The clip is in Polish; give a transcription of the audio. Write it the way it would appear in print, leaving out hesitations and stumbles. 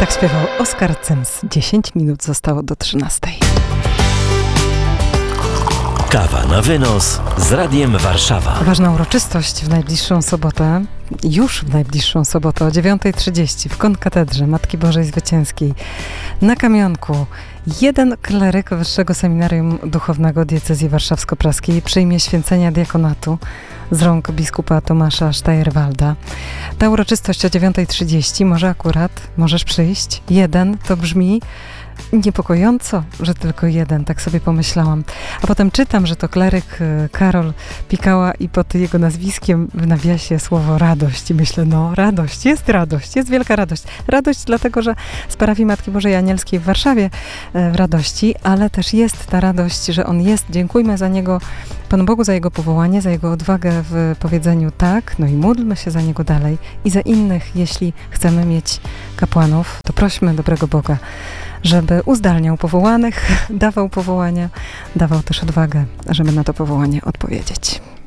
Tak śpiewał Oskar Cyms. 10 minut zostało do 13. Kawa na wynos z Radiem Warszawa. Ważna uroczystość w najbliższą sobotę, już w najbliższą sobotę o 9:30 w Konkatedrze Matki Bożej Zwycięskiej na Kamionku. Jeden kleryk Wyższego Seminarium Duchownego Diecezji Warszawsko-Praskiej przyjmie święcenia diakonatu z rąk biskupa Tomasza Steyerwalda. Ta uroczystość o 9:30, może akurat możesz przyjść. Jeden to brzmi niepokojąco, że tylko jeden, tak sobie pomyślałam. A potem czytam, że to kleryk Karol Pikała i pod jego nazwiskiem w nawiasie słowo radość. I myślę, radość, jest wielka radość. Radość dlatego, że z parafii Matki Bożej Anielskiej w Warszawie w radości, ale też jest ta radość, że on jest. Dziękujmy za niego, Panu Bogu, za jego powołanie, za jego odwagę w powiedzeniu tak, i módlmy się za niego dalej i za innych, jeśli chcemy mieć kapłanów, to prośmy dobrego Boga, żeby uzdalniał powołanych, dawał powołania, dawał też odwagę, żeby na to powołanie odpowiedzieć.